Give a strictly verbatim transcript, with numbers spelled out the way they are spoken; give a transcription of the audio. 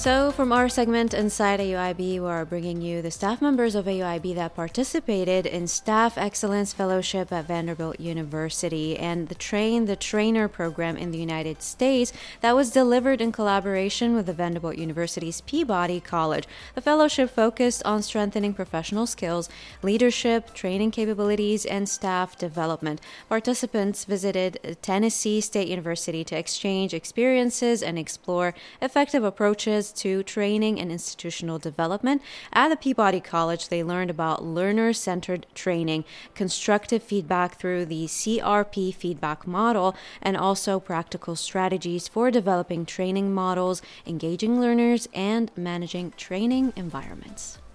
So from our segment Inside A U I B, we're bringing you the staff members of A U I B that participated in Staff Excellence Fellowship at Vanderbilt University and the Train the Trainer program in the United States that was delivered in collaboration with the Vanderbilt University's Peabody College. The fellowship focused on strengthening professional skills, leadership, training capabilities, and staff development. Participants visited Tennessee State University to exchange experiences and explore effective approaches to training and institutional development. At the Peabody College, they learned about learner-centered training, constructive feedback through the C R P feedback model, and also practical strategies for developing training models, engaging learners, and managing training environments.